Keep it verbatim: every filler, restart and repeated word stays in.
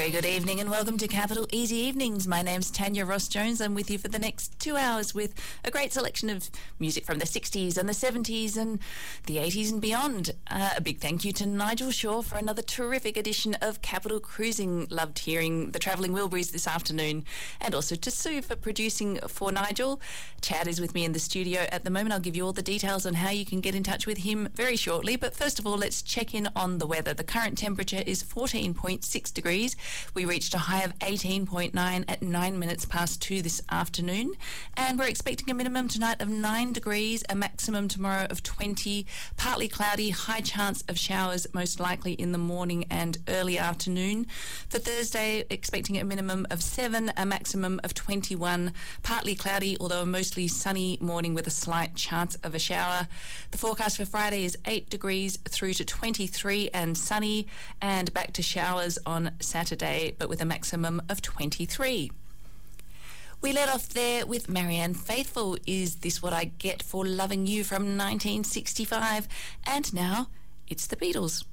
very good evening and welcome to Capital Easy Evenings. My name's Tanya Ross-Jones. I'm with you for the next two hours with a great selection of music from the sixties and the seventies and the eighties and beyond. Uh, a big thank you to Nigel Shaw for another terrific edition of Capital Cruising. Loved hearing the Travelling Wilburys this afternoon, and also to Sue for producing for Nigel. Chad is with me in the studio at the moment. I'll give you all the details on how you can get in touch with him very shortly, but first of all, let's check in on the weather. The current temperature is fourteen point six degrees. We reached a high of eighteen point nine at nine minutes past two this afternoon, and we're expecting a minimum tonight of nine degrees, a maximum tomorrow of twenty, partly cloudy, high chance of showers most likely in the morning and early afternoon. For Thursday, expecting a minimum of seven, a maximum of twenty-one, partly cloudy, although a mostly sunny morning with a slight chance of a shower. The forecast for Friday is eight degrees through to twenty-three and sunny, and back to showers on Saturday, but with a maximum of twenty-three. We let off there with Marianne Faithfull, Is This What I Get for Loving You, from nineteen sixty-five, and now it's the Beatles.